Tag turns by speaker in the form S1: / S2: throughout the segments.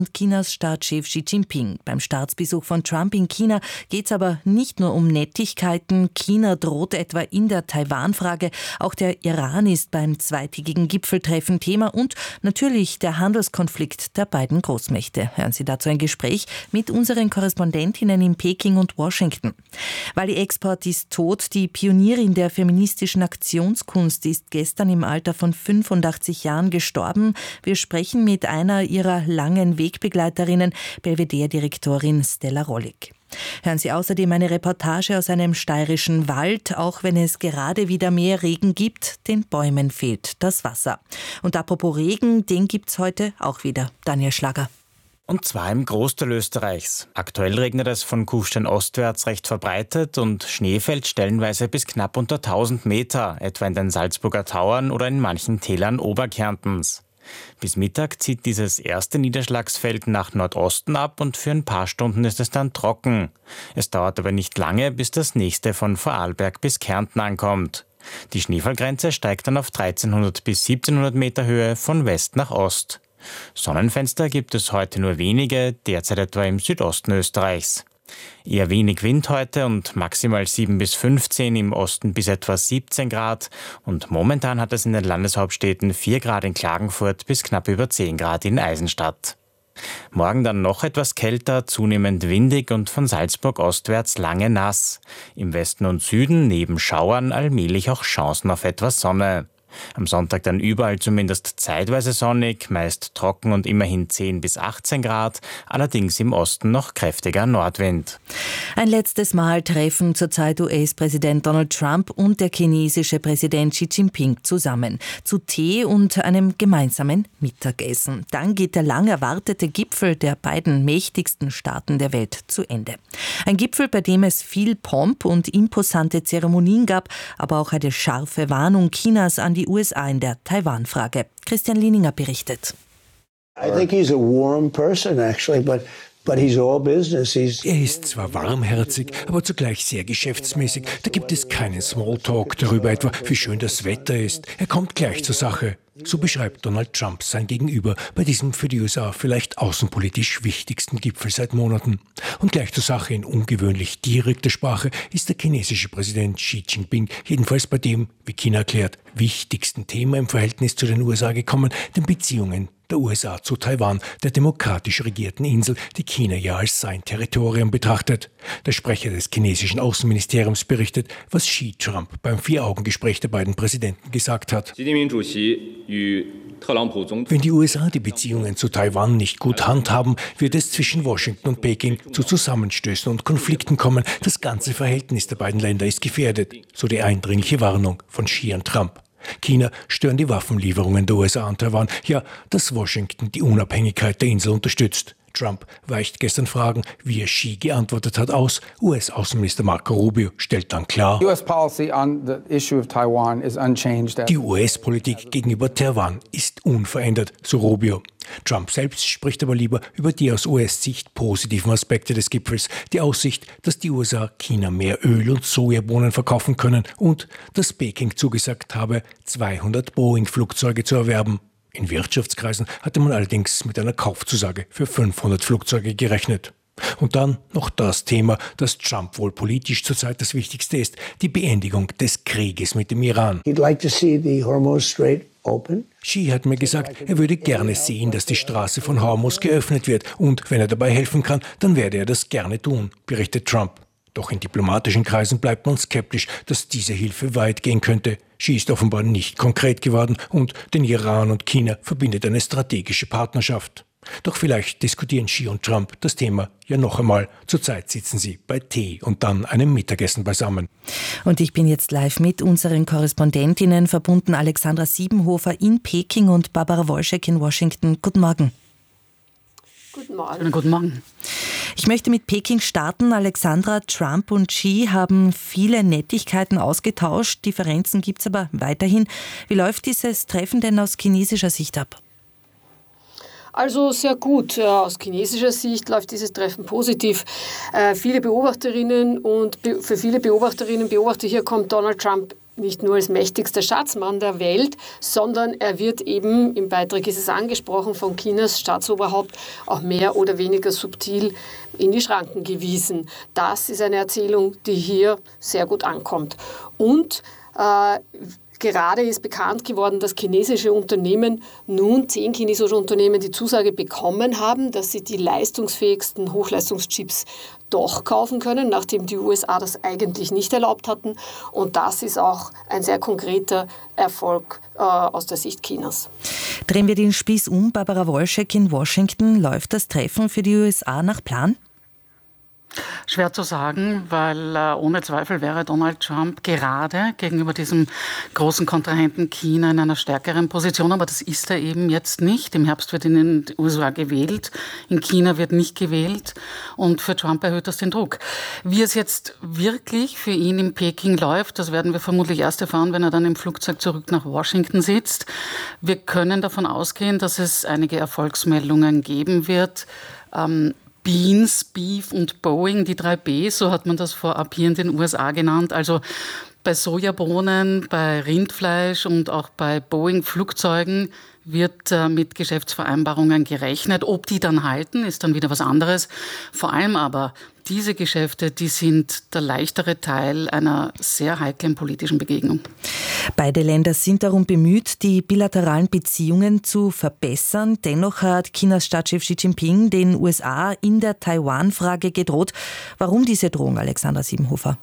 S1: Chinas Staatschef Xi Jinping. Beim Staatsbesuch von Trump in China geht es aber nicht nur um Nettigkeiten. China droht etwa in der Taiwan-Frage. Auch der Iran ist beim zweitägigen Gipfeltreffen Thema und natürlich der Handelskonflikt der beiden Großmächte. Hören Sie dazu ein Gespräch mit unseren Korrespondentinnen in Peking und Washington. Wally Export ist tot. Die Pionierin der feministischen Aktionskunst ist gestern im Alter von 85 Jahren gestorben. Wir sprechen mit einer ihrer langen Wegbegleiterinnen, Belvedere-Direktorin Stella Rollig. Hören Sie außerdem eine Reportage aus einem steirischen Wald. Auch wenn es gerade wieder mehr Regen gibt, den Bäumen fehlt das Wasser. Und apropos Regen, den gibt's heute auch wieder. Daniel Schlager.
S2: Und zwar im Großteil Österreichs. Aktuell regnet es von Kufstein ostwärts recht verbreitet und Schnee fällt stellenweise bis knapp unter 1000 Meter, etwa in den Salzburger Tauern oder in manchen Tälern Oberkärntens. Bis Mittag zieht dieses erste Niederschlagsfeld nach Nordosten ab und für ein paar Stunden ist es dann trocken. Es dauert aber nicht lange, bis das nächste von Vorarlberg bis Kärnten ankommt. Die Schneefallgrenze steigt dann auf 1300 bis 1700 Meter Höhe von West nach Ost. Sonnenfenster gibt es heute nur wenige, derzeit etwa im Südosten Österreichs. Eher wenig Wind heute und maximal 7 bis 15, im Osten bis etwa 17 Grad. Und momentan hat es in den Landeshauptstädten 4 Grad in Klagenfurt bis knapp über 10 Grad in Eisenstadt. Morgen dann noch etwas kälter, zunehmend windig und von Salzburg ostwärts lange nass. Im Westen und Süden neben Schauern allmählich auch Chancen auf etwas Sonne. Am Sonntag dann überall zumindest zeitweise sonnig, meist trocken und immerhin 10 bis 18 Grad, allerdings im Osten noch kräftiger Nordwind.
S1: Ein letztes Mal treffen zurzeit US-Präsident Donald Trump und der chinesische Präsident Xi Jinping zusammen. Zu Tee und einem gemeinsamen Mittagessen. Dann geht der lang erwartete Gipfel der beiden mächtigsten Staaten der Welt zu Ende. Ein Gipfel, bei dem es viel Pomp und imposante Zeremonien gab, aber auch eine scharfe Warnung Chinas an die USA in der Taiwan-Frage. Christian Lieninger berichtet.
S3: I think he's a warm person actually, but he's all business.
S4: Er ist zwar warmherzig, aber zugleich sehr geschäftsmäßig. Da gibt es keinen Smalltalk darüber etwa, wie schön das Wetter ist. Er kommt gleich zur Sache. So beschreibt Donald Trump sein Gegenüber bei diesem für die USA vielleicht außenpolitisch wichtigsten Gipfel seit Monaten. Und gleich zur Sache in ungewöhnlich direkter Sprache ist der chinesische Präsident Xi Jinping jedenfalls bei dem, wie China erklärt, wichtigsten Thema im Verhältnis zu den USA gekommen, den Beziehungen der USA zu Taiwan, der demokratisch regierten Insel, die China ja als sein Territorium betrachtet. Der Sprecher des chinesischen Außenministeriums berichtet, was Xi Trump beim Vier-Augen-Gespräch der beiden Präsidenten gesagt hat. Wenn die USA die Beziehungen zu Taiwan nicht gut handhaben, wird es zwischen Washington und Peking zu Zusammenstößen und Konflikten kommen. Das ganze Verhältnis der beiden Länder ist gefährdet, so die eindringliche Warnung von Xi an Trump. China stören die Waffenlieferungen der USA an Taiwan. Ja, dass Washington die Unabhängigkeit der Insel unterstützt. Trump weicht gestern Fragen, wie er Xi geantwortet hat, aus. US-Außenminister Marco Rubio stellt dann klar, die US-Politik gegenüber Taiwan ist unverändert, so Rubio. Trump selbst spricht aber lieber über die aus US-Sicht positiven Aspekte des Gipfels. Die Aussicht, dass die USA China mehr Öl und Sojabohnen verkaufen können und dass Peking zugesagt habe, 200 Boeing-Flugzeuge zu erwerben. In Wirtschaftskreisen hatte man allerdings mit einer Kaufzusage für 500 Flugzeuge gerechnet. Und dann noch das Thema, das Trump wohl politisch zurzeit das Wichtigste ist, die Beendigung des Krieges mit dem Iran.
S3: He'd like to see the Hormuz Strait open.
S4: Xi hat mir gesagt, er würde gerne sehen, dass die Straße von Hormuz geöffnet wird und wenn er dabei helfen kann, dann werde er das gerne tun, berichtet Trump. Doch in diplomatischen Kreisen bleibt man skeptisch, dass diese Hilfe weit gehen könnte. Xi ist offenbar nicht konkret geworden und den Iran und China verbindet eine strategische Partnerschaft. Doch vielleicht diskutieren Xi und Trump das Thema ja noch einmal. Zurzeit sitzen sie bei Tee und dann einem Mittagessen beisammen.
S1: Und ich bin jetzt live mit unseren Korrespondentinnen verbunden, Alexandra Siebenhofer in Peking und Barbara Wolschek in Washington. Guten Morgen.
S5: Guten Morgen. Guten Morgen.
S1: Ich möchte mit Peking starten. Alexandra, Trump und Xi haben viele Nettigkeiten ausgetauscht. Differenzen gibt es aber weiterhin. Wie läuft dieses Treffen denn aus chinesischer Sicht ab?
S5: Also sehr gut. Aus chinesischer Sicht läuft dieses Treffen positiv. Für viele Beobachterinnen und Beobachter hier kommt Donald Trump nicht nur als mächtigster Staatsmann der Welt, sondern er wird eben, im Beitrag ist es angesprochen, von Chinas Staatsoberhaupt auch mehr oder weniger subtil in die Schranken gewiesen. Das ist eine Erzählung, die hier sehr gut ankommt. Und gerade ist bekannt geworden, dass chinesische Unternehmen nun 10 chinesische Unternehmen die Zusage bekommen haben, dass sie die leistungsfähigsten Hochleistungschips doch kaufen können, nachdem die USA das eigentlich nicht erlaubt hatten. Und das ist auch ein sehr konkreter Erfolg aus der Sicht Chinas.
S1: Drehen wir den Spieß um. Barbara Wolschek in Washington. Läuft das Treffen für die USA nach Plan?
S6: Schwer zu sagen, weil ohne Zweifel wäre Donald Trump gerade gegenüber diesem großen Kontrahenten China in einer stärkeren Position, aber das ist er eben jetzt nicht. Im Herbst wird in den USA gewählt, in China wird nicht gewählt und für Trump erhöht das den Druck. Wie es jetzt wirklich für ihn in Peking läuft, das werden wir vermutlich erst erfahren, wenn er dann im Flugzeug zurück nach Washington sitzt. Wir können davon ausgehen, dass es einige Erfolgsmeldungen geben wird. Beans, Beef und Boeing, die 3 Bs, so hat man das vorab hier in den USA genannt. Also bei Sojabohnen, bei Rindfleisch und auch bei Boeing-Flugzeugen wird mit Geschäftsvereinbarungen gerechnet. Ob die dann halten, ist dann wieder was anderes. Vor allem aber diese Geschäfte, die sind der leichtere Teil einer sehr heiklen politischen Begegnung.
S1: Beide Länder sind darum bemüht, die bilateralen Beziehungen zu verbessern. Dennoch hat Chinas Staatschef Xi Jinping den USA in der Taiwan-Frage gedroht. Warum diese Drohung, Alexandra Siebenhofer?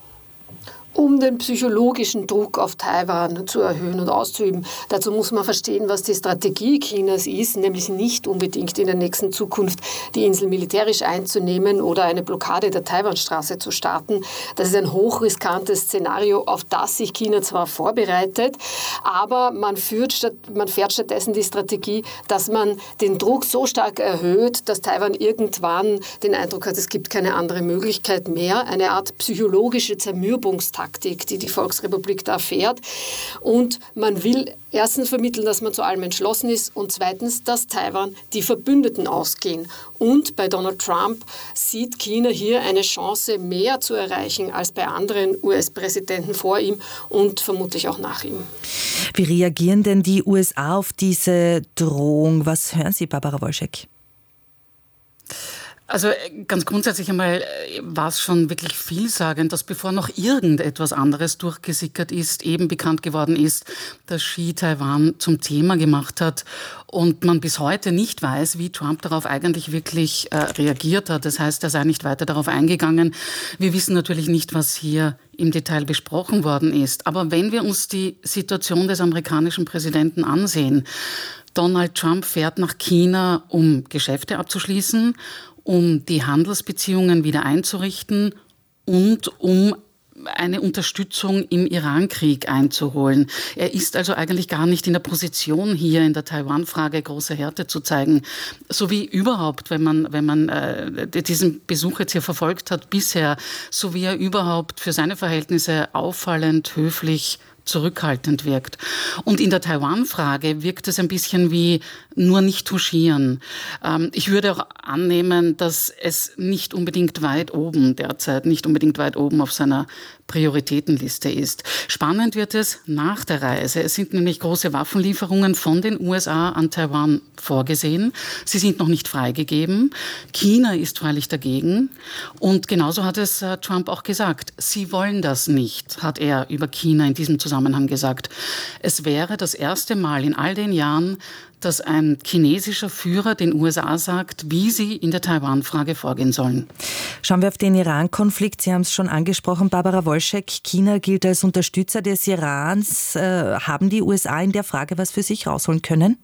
S5: Um den psychologischen Druck auf Taiwan zu erhöhen und auszuüben. Dazu muss man verstehen, was die Strategie Chinas ist, nämlich nicht unbedingt in der nächsten Zukunft die Insel militärisch einzunehmen oder eine Blockade der Taiwanstraße zu starten. Das ist ein hochriskantes Szenario, auf das sich China zwar vorbereitet, aber man fährt stattdessen die Strategie, dass man den Druck so stark erhöht, dass Taiwan irgendwann den Eindruck hat, es gibt keine andere Möglichkeit mehr. Eine Art psychologische Zermürbungstaktik, die die Volksrepublik da fährt. Und man will erstens vermitteln, dass man zu allem entschlossen ist und zweitens, dass Taiwan die Verbündeten ausgehen. Und bei Donald Trump sieht China hier eine Chance, mehr zu erreichen als bei anderen US-Präsidenten vor ihm und vermutlich auch nach ihm.
S1: Wie reagieren denn die USA auf diese Drohung? Was hören Sie, Barbara Wolschek?
S6: Also ganz grundsätzlich einmal war es schon wirklich vielsagend, dass bevor noch irgendetwas anderes durchgesickert ist, eben bekannt geworden ist, dass Xi Taiwan zum Thema gemacht hat und man bis heute nicht weiß, wie Trump darauf eigentlich wirklich reagiert hat. Das heißt, er sei nicht weiter darauf eingegangen. Wir wissen natürlich nicht, was hier im Detail besprochen worden ist. Aber wenn wir uns die Situation des amerikanischen Präsidenten ansehen, Donald Trump fährt nach China, um Geschäfte abzuschließen, um die Handelsbeziehungen wieder einzurichten und um eine Unterstützung im Iran-Krieg einzuholen. Er ist also eigentlich gar nicht in der Position, hier in der Taiwan-Frage große Härte zu zeigen. So wie überhaupt, wenn man diesen Besuch jetzt hier verfolgt hat bisher, so wie er überhaupt für seine Verhältnisse auffallend höflich zurückhaltend wirkt. Und in der Taiwan-Frage wirkt es ein bisschen wie nur nicht touchieren. Ich würde auch annehmen, dass es nicht unbedingt weit oben auf seiner Prioritätenliste ist. Spannend wird es nach der Reise. Es sind nämlich große Waffenlieferungen von den USA an Taiwan vorgesehen. Sie sind noch nicht freigegeben. China ist freilich dagegen. Und genauso hat es Trump auch gesagt. Sie wollen das nicht, hat er über China in diesem Zusammenhang gesagt. Es wäre das erste Mal in all den Jahren, dass ein chinesischer Führer den USA sagt, wie sie in der Taiwan-Frage vorgehen sollen.
S1: Schauen wir auf den Iran-Konflikt. Sie haben es schon angesprochen, Barbara Wolschek. China gilt als Unterstützer des Irans. Haben die USA in der Frage was für sich rausholen können?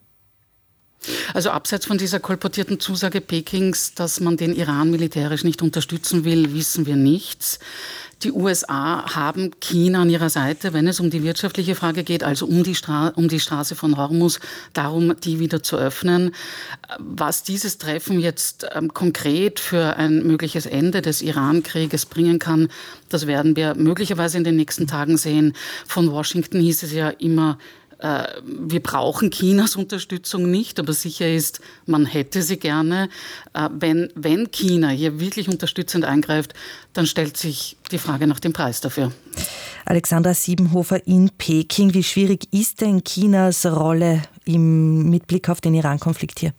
S6: Also abseits von dieser kolportierten Zusage Pekings, dass man den Iran militärisch nicht unterstützen will, wissen wir nichts. Die USA haben China an ihrer Seite, wenn es um die wirtschaftliche Frage geht, also um die Straße von Hormuz, darum, die wieder zu öffnen. Was dieses Treffen jetzt konkret für ein mögliches Ende des Iran-Krieges bringen kann, das werden wir möglicherweise in den nächsten Tagen sehen. Von Washington hieß es ja immer, wir brauchen Chinas Unterstützung nicht, aber sicher ist, man hätte sie gerne. Wenn China hier wirklich unterstützend eingreift, dann stellt sich die Frage nach dem Preis dafür.
S1: Alexandra Siebenhofer in Peking. Wie schwierig ist denn Chinas Rolle mit Blick auf den Iran-Konflikt hier?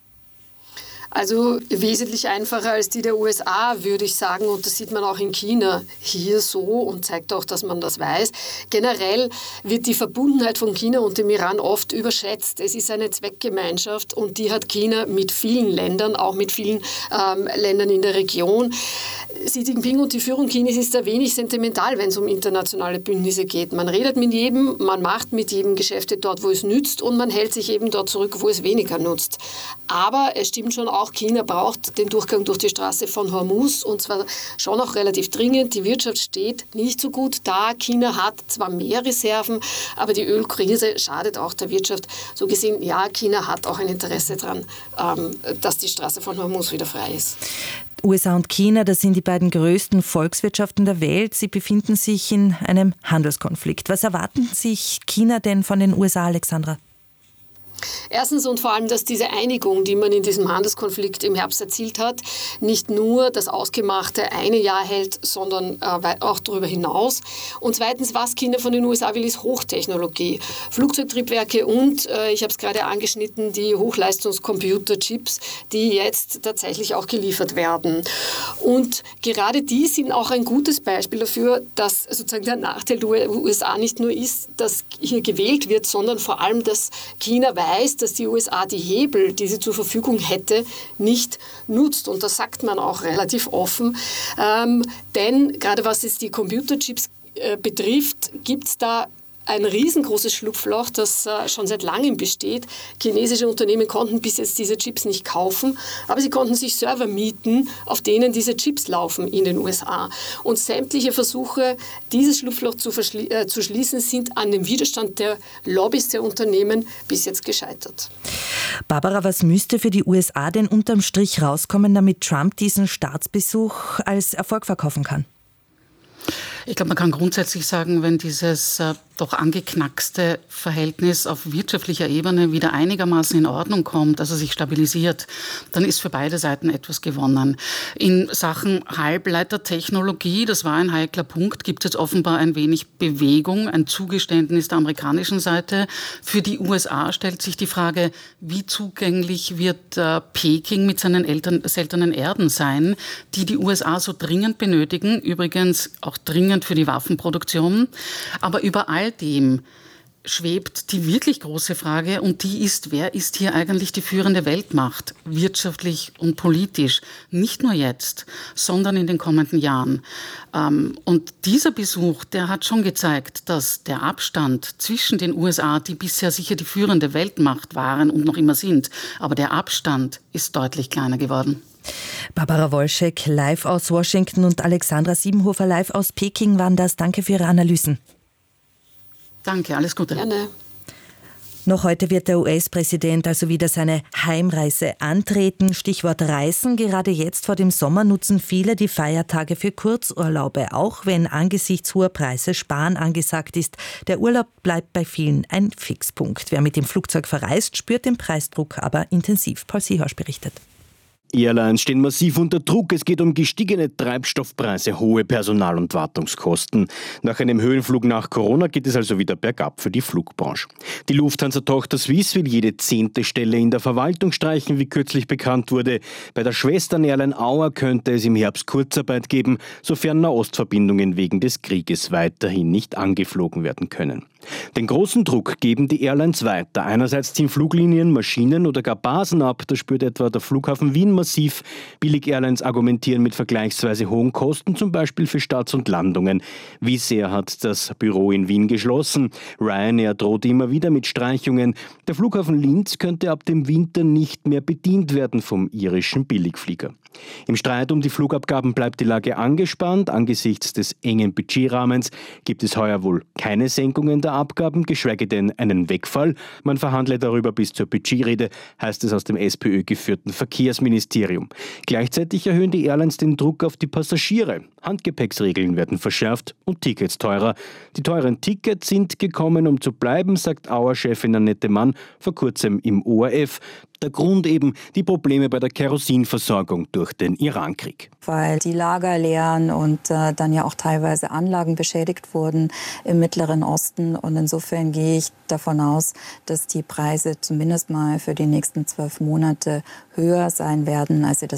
S5: Also wesentlich einfacher als die der USA, würde ich sagen. Und das sieht man auch in China hier so und zeigt auch, dass man das weiß. Generell wird die Verbundenheit von China und dem Iran oft überschätzt. Es ist eine Zweckgemeinschaft und die hat China mit vielen Ländern, auch mit vielen Ländern in der Region. Xi Jinping und die Führung Chinas ist da wenig sentimental, wenn es um internationale Bündnisse geht. Man redet mit jedem, man macht mit jedem Geschäfte dort, wo es nützt und man hält sich eben dort zurück, wo es weniger nutzt. Aber es stimmt schon auch, China braucht den Durchgang durch die Straße von Hormuz und zwar schon auch relativ dringend. Die Wirtschaft steht nicht so gut da. China hat zwar mehr Reserven, aber die Ölkrise schadet auch der Wirtschaft. So gesehen, ja, China hat auch ein Interesse daran, dass die Straße von Hormuz wieder frei ist.
S1: USA und China, das sind die beiden größten Volkswirtschaften der Welt. Sie befinden sich in einem Handelskonflikt. Was erwarten sich China denn von den USA, Alexandra?
S5: Erstens und vor allem, dass diese Einigung, die man in diesem Handelskonflikt im Herbst erzielt hat, nicht nur das ausgemachte eine Jahr hält, sondern auch darüber hinaus. Und zweitens, was China von den USA will, ist Hochtechnologie. Flugzeugtriebwerke und, ich habe es gerade angeschnitten, die Hochleistungscomputerchips, die jetzt tatsächlich auch geliefert werden. Und gerade die sind auch ein gutes Beispiel dafür, dass sozusagen der Nachteil der USA nicht nur ist, dass hier gewählt wird, sondern vor allem, dass China weiß, dass die USA die Hebel, die sie zur Verfügung hätte, nicht nutzt. Und das sagt man auch relativ offen. Denn gerade was jetzt die Computerchips betrifft, gibt es da ein riesengroßes Schlupfloch, das schon seit langem besteht. Chinesische Unternehmen konnten bis jetzt diese Chips nicht kaufen, aber sie konnten sich Server mieten, auf denen diese Chips laufen in den USA. Und sämtliche Versuche, dieses Schlupfloch zu schließen, sind an dem Widerstand der Lobbys der Unternehmen bis jetzt gescheitert.
S1: Barbara, was müsste für die USA denn unterm Strich rauskommen, damit Trump diesen Staatsbesuch als Erfolg verkaufen kann?
S6: Ich glaube, man kann grundsätzlich sagen, wenn dieses doch angeknackste Verhältnis auf wirtschaftlicher Ebene wieder einigermaßen in Ordnung kommt, also sich stabilisiert, dann ist für beide Seiten etwas gewonnen. In Sachen Halbleitertechnologie, das war ein heikler Punkt, gibt es jetzt offenbar ein wenig Bewegung, ein Zugeständnis der amerikanischen Seite. Für die USA stellt sich die Frage, wie zugänglich wird Peking mit seinen seltenen Erden sein, die die USA so dringend benötigen, übrigens auch dringend für die Waffenproduktion. Aber über all dem schwebt die wirklich große Frage und die ist, wer ist hier eigentlich die führende Weltmacht, wirtschaftlich und politisch, nicht nur jetzt, sondern in den kommenden Jahren. Und dieser Besuch, der hat schon gezeigt, dass der Abstand zwischen den USA, die bisher sicher die führende Weltmacht waren und noch immer sind, aber der Abstand ist deutlich kleiner geworden.
S1: Barbara Wolschek live aus Washington und Alexandra Siebenhofer live aus Peking waren das. Danke für Ihre Analysen.
S6: Danke, alles Gute.
S5: Gerne.
S1: Noch heute wird der US-Präsident also wieder seine Heimreise antreten. Stichwort Reisen. Gerade jetzt vor dem Sommer nutzen viele die Feiertage für Kurzurlaube, auch wenn angesichts hoher Preise Sparen angesagt ist. Der Urlaub bleibt bei vielen ein Fixpunkt. Wer mit dem Flugzeug verreist, spürt den Preisdruck aber intensiv. Paul Seehorsch berichtet.
S7: Airlines stehen massiv unter Druck. Es geht um gestiegene Treibstoffpreise, hohe Personal- und Wartungskosten. Nach einem Höhenflug nach Corona geht es also wieder bergab für die Flugbranche. Die Lufthansa-Tochter Swiss will jede 10. Stelle in der Verwaltung streichen, wie kürzlich bekannt wurde. Bei der Schwestern-Airline Auer könnte es im Herbst Kurzarbeit geben, sofern Nahostverbindungen wegen des Krieges weiterhin nicht angeflogen werden können. Den großen Druck geben die Airlines weiter. Einerseits ziehen Fluglinien, Maschinen oder gar Basen ab. Das spürt etwa der Flughafen Wien massiv. Billig-Airlines argumentieren mit vergleichsweise hohen Kosten, zum Beispiel für Starts und Landungen. Wizz Air hat das Büro in Wien geschlossen. Ryanair droht immer wieder mit Streichungen. Der Flughafen Linz könnte ab dem Winter nicht mehr bedient werden vom irischen Billigflieger. Im Streit um die Flugabgaben bleibt die Lage angespannt. Angesichts des engen Budgetrahmens gibt es heuer wohl keine Senkungen der Abgaben, geschweige denn einen Wegfall. Man verhandle darüber bis zur Budgetrede, heißt es aus dem SPÖ-geführten Verkehrsministerium. Gleichzeitig erhöhen die Airlines den Druck auf die Passagiere. Handgepäcksregeln werden verschärft und Tickets teurer. Die teuren Tickets sind gekommen, um zu bleiben, sagt Auer-Chefin Annette Mann vor kurzem im ORF. Der Grund eben die Probleme bei der Kerosinversorgung durch den Irankrieg.
S8: Weil die Lager leeren und dann ja auch teilweise Anlagen beschädigt wurden im Mittleren Osten. Und insofern gehe ich davon aus, dass die Preise zumindest mal für die nächsten 12 Monate höher sein werden, als sie das